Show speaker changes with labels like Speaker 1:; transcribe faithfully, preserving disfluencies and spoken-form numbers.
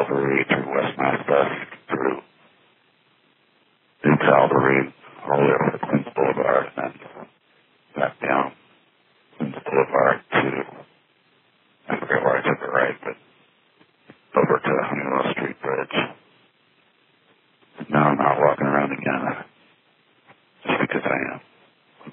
Speaker 1: Calvary, through West Mazda, through New Calvary, all the way over to Queens Boulevard, and then back down Queens Boulevard to, I forget where I took a right, but over to Honeywell Street Bridge.